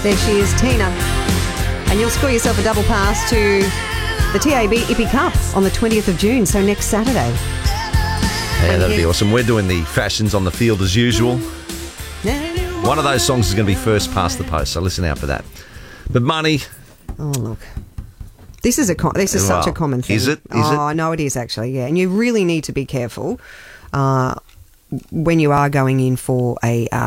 There she is, Tina. And you'll score yourself a double pass to the TAB Ippy Cup on the 20th of June, so next Saturday. Yeah, that'd be awesome. We're doing the fashions on the field as usual. One of those songs is going to be first past the post, so listen out for that. But money... Oh, look. This is such a common thing. Is it? No, it is actually, yeah. And you really need to be careful when you are going in for a